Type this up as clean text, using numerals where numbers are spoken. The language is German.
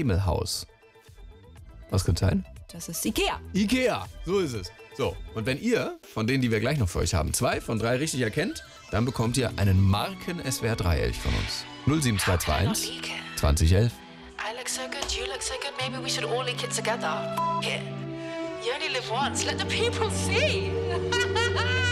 Schemelhaus. Was könnte sein? Das ist Ikea. Ikea, so ist es. So, und wenn ihr von denen, die wir gleich noch für euch haben, 2 von 3 richtig erkennt, dann bekommt ihr einen Marken-SWR 3-Elch von uns. 07221 2011. I look so good, you look so good, maybe we should all link it together. Here. You only live once, let the people see.